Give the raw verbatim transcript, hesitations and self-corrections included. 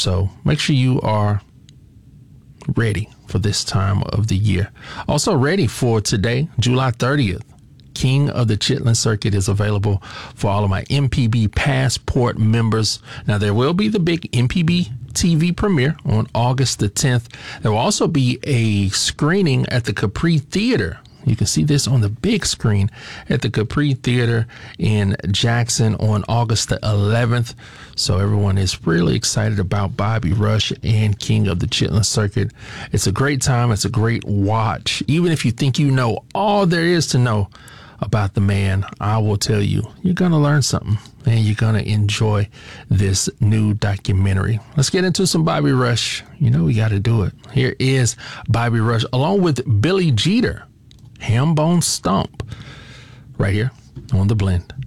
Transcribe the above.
So make sure you are ready for this time of the year. Also ready for today, July thirtieth. King of the Chitlin Circuit is available for all of my M P B Passport members. Now, there will be the big M P B T V premiere on August the tenth. There will also be a screening at the Capri Theater. You can see this on the big screen at the Capri Theater in Jackson on August the eleventh. So everyone is really excited about Bobby Rush and King of the Chitlin Circuit. It's a great time. It's a great watch. Even if you think you know all there is to know about the man, I will tell you, you're going to learn something and you're going to enjoy this new documentary. Let's get into some Bobby Rush. You know, we got to do it. Here is Bobby Rush along with Billy Jeter, Ham Bone Stomp, right here on The Blend.